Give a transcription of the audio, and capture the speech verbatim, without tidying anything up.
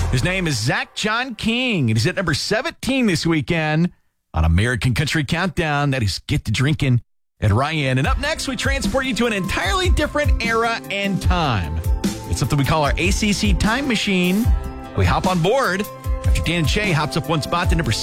His name is Zach John King, and he's at number seventeen this weekend on American Country Countdown. That is Get to Drinking at Ryan. And up next, we transport you to an entirely different era and time. It's something we call our A C C Time Machine. We hop on board after Dan and Shay hops up one spot to number